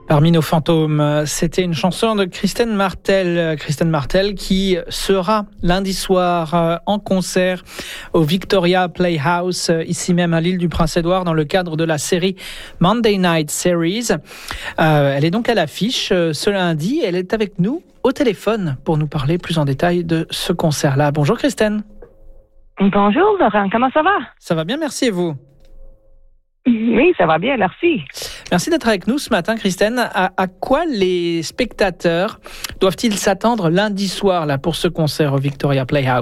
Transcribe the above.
Parmi nos fantômes, c'était une chanson de Kristen Martel. Kristen Martel qui sera lundi soir en concert au Victoria Playhouse, ici même à l'île du Prince-Édouard, dans le cadre de la série Monday Night Series. Elle est donc à l'affiche ce lundi. Elle est avec nous au téléphone pour nous parler plus en détail de ce concert-là. Bonjour Kristen. Bonjour Laurent, comment ça va? Ça va bien, merci, et vous? Oui, ça va bien, merci. Merci d'être avec nous ce matin, Kristen. À quoi les spectateurs doivent-ils s'attendre lundi soir là, pour ce concert au Victoria Playhouse?